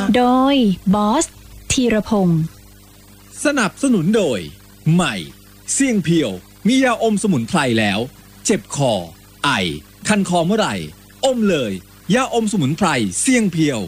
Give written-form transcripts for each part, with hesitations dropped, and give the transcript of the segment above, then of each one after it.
โดยบอสธีรพงศ์สนับสนุนโดยใหม่เสี่ยงเพียวมียาอมสมุนไพรแล้วเจ็บคอไอคันคอเมื่อไหร่อมเลยยาอมสมุนไพรเสี่ยงเพียว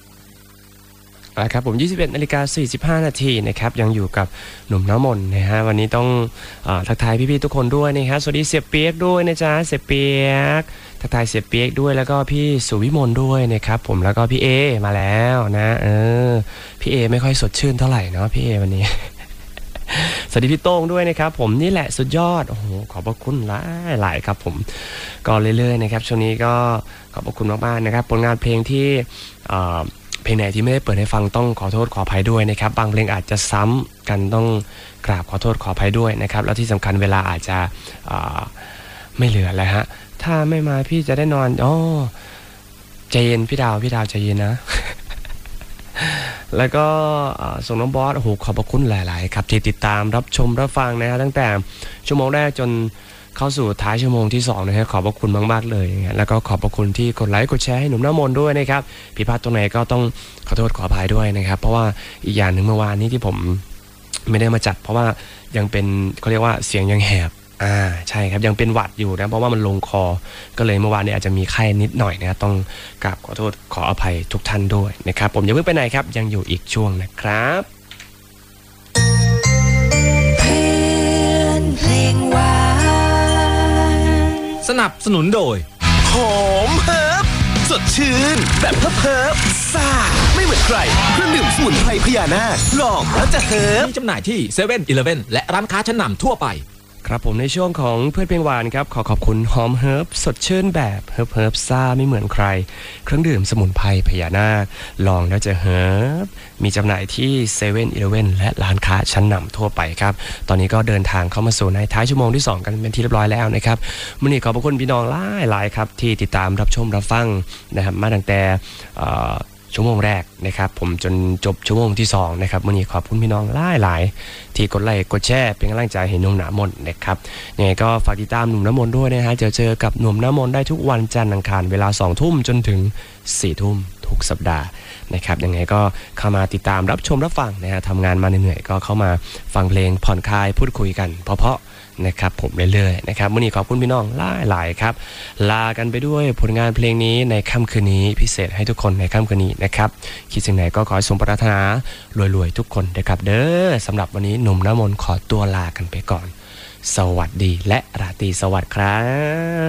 ครับผม 21:45 นาทีนะครับยังอยู่กับหนุ่มน้ำมนต์นะฮะวันนี้ต้องทักทายพี่ๆทุกคนด้วยนะฮะสวัสดีเสียเปียกด้วยนะจ๊ะเสียเปียกทักทายเสียเปียกด้วยแล้วก็พี่สุวิมลด้วยนะครับผมแล้วก็พี่เอมาแล้วนะพี่เอไม่ค่อยสดชื่นเท่าไหร่เนาะพี่เอวันนี้ สวัสดีพี่โต้งด้วยนะครับผมนี่แหละสุดยอดโอ้โหขอบพระคุณหลายครับผมก็เรื่อยๆนะครับช่วงนี้ก็ขอบพระคุณมากๆนะครับผลงานเพลงที่เพลงไหนที่ไม่ได้เปิดให้ฟังต้องขอโทษขออภัยด้วยนะครับบางเพลงอาจจะซ้ำกันต้องกราบขอโทษขออภัยด้วยนะครับแล้วที่สำคัญเวลาอาจจะไม่เหลือแล้วฮะถ้าไม่มาพี่จะได้นอนใจเย็นพี่ดาวใจเย็นนะ แล้วก็ส่งน้องบอสโอ้โหขอบพระคุณหลายๆครับที่ติดตามรับชมรับฟังนะฮะตั้งแต่ชั่วโมงแรกจนเข้าสู่ท้ายชั่วโมงที่2นะครับขอบพระคุณมากๆเลยแล้วก็ขอบพระคุณที่กดไลค์กดแชร์ให้หนุ่มน้ำมนต์ด้วยนะครับผิดพลาดตรงไหนก็ต้องขอโทษขออภัยด้วยนะครับเพราะว่าอีกอย่างหนึ่งเมื่อวานนี้ที่ผมไม่ได้มาจัดเพราะว่ายังเป็นเขาเรียกว่าเสียงยังแหบใช่ครับยังเป็นหวัดอยู่นะเพราะว่ามันลงคอก็เลยเมื่อวานนี้อาจจะมีไข้นิดหน่อยนะต้องกราบขอโทษขออภัยทุกท่านด้วยนะครับผมอย่าเพิ่งไปไหนครับยังอยู่อีกช่วงนะครับเพลงหวานสนับสนุนโดยหอมเฮิร์บสดชื่นแบบเฮิร์บซ่าไม่เหมือนใครเครื่องดื่มสมุนไพรพญานาคลองแล้วจะเฮิร์บมีจำหน่ายที่เซเว่นอีเลฟเว่นและร้านค้าชั้นนำทั่วไปครับผมในช่วงของเพื่อนเพลงหวานครับขอบคุณหอมเฮิร์บสดชื่นแบบเฮิร์บซ่าไม่เหมือนใครเครื่องดื่มสมุนไพรพญานาคลองแล้วจะเฮิร์บมีจำหน่ายที่เซเว่นอีเลฟเว่นและร้านค้าชั้นนำทั่วไปครับตอนนี้ก็เดินทางเข้ามาสู่ในท้ายชั่วโมงที่2กันเป็นที่เรียบร้อยแล้วนะครับมื้อนี้ขอบคุณพี่น้องหลายครับที่ติดตามรับชมรับฟังนะครับมาตั้งแต่ชั่วโมงแรกนะครับผมจนจบชั่วโมงที่2นะครับมื้อนี้ขอบคุณพี่น้องหลายที่กดไลค์กดแชร์เป็นกำลังใจให้หนุ่มน้ำมนต์นะครับยังไงก็ฝากติดตามหนุ่มน้ำมนต์ด้วยนะฮะเจอกับหนุ่มน้ำมนต์ได้ทุกวันจันทร์อังคารเวลา 20:00 นจนถึง 4:00 นทุกสัปดาห์นะครับยังไงก็เข้ามาติดตามรับชมรับฟังนะฮะทำงานมาเหนื่อยๆก็เข้ามาฟังเพลงผ่อนคลายพูดคุยกันเพราะนะครับผมเรื่อยๆนะครับมื้อนี้ขอบคุณพี่น้องหลายครับลากันไปด้วยผลงานเพลงนี้ในค่ำคืนนี้พิเศษให้ทุกคนในค่ำคืนนี้นะครับคิดสิ่งไหนก็ขอให้สมปรารถนารวยๆทุกคนนะครับเด้อสำหรับวันนี้หนุ่มน้ำมนต์ขอตัวลากันไปก่อนสวัสดีและราตรีสวัสดิ์ครับ